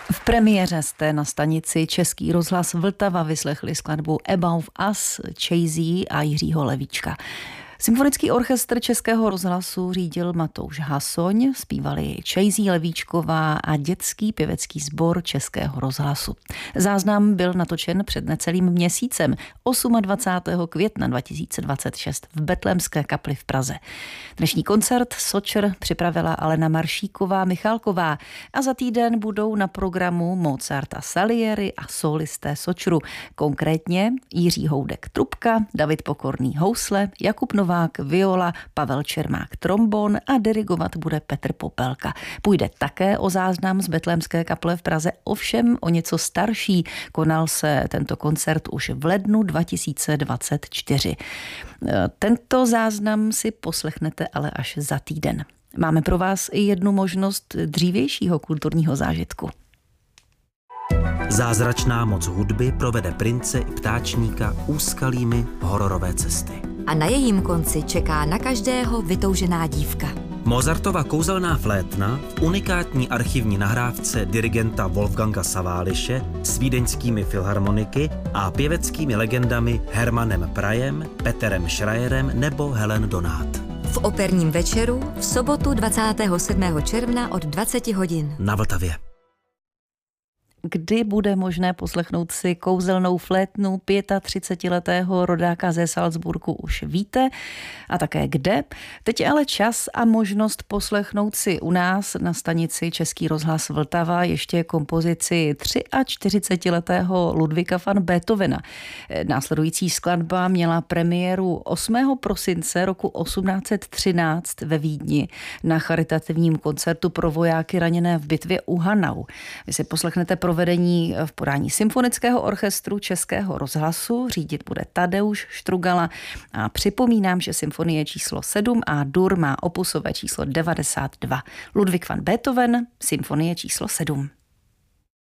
V premiéře jste na stanici Český rozhlas Vltava vyslechli skladbu Above Us, Chasey a Jiřího Levíčka. Symfonický orchestr Českého rozhlasu řídil Matouš Hasoň, zpívali Chasey, Levíčková a dětský pěvecký sbor Českého rozhlasu. Záznam byl natočen před necelým měsícem, 28. května 2026 v Betlémské kapli v Praze. Dnešní koncert Sočr připravila Alena Maršíková-Michálková a za týden budou na programu Mozart a Salieri a solisté Sočru, konkrétně Jiří Houdek trubka, David Pokorný housle, Jakub Novák viola, Pavel Čermák trombon a dirigovat bude Petr Popelka. Půjde také o záznam z Betlémské kaple v Praze, ovšem o něco starší. Konal se tento koncert už v lednu 2024. Tento záznam si poslechnete ale až za týden. Máme pro vás i jednu možnost dřívějšího kulturního zážitku. Zázračná moc hudby provede prince i ptáčníka úskalými hororové cesty. A na jejím konci čeká na každého vytoužená dívka. Mozartova kouzelná flétna v unikátní archivní nahrávce dirigenta Wolfganga Saváliše s vídeňskými filharmoniky a pěveckými legendami Hermannem Prajem, Peterem Schreierem nebo Helen Donát. V operním večeru v sobotu 27. června od 20 hodin. Na Vltavě. Kdy bude možné poslechnout si kouzelnou flétnu 35letého rodáka ze Salzburgu, už víte, a také kde. Teď je ale čas a možnost poslechnout si u nás na stanici Český rozhlas Vltava ještě kompozici 43letého Ludwiga van Beethovena. Následující skladba měla premiéru 8. prosince roku 1813 ve Vídni na charitativním koncertu pro vojáky raněné v bitvě u Hanau. Vy si poslechnete provedení v podání Symfonického orchestru Českého rozhlasu. Řídit bude Tadeusz Štrugala a připomínám, že symfonie číslo 7 a dur má opusové číslo 92. Ludwig van Beethoven, symfonie číslo 7.